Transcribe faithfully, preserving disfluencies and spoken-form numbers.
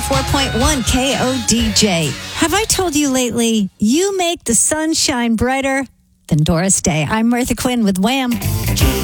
four point one K O D J. Have I told you lately, you make the sun shine brighter than Doris Day? I'm Martha Quinn with Wham!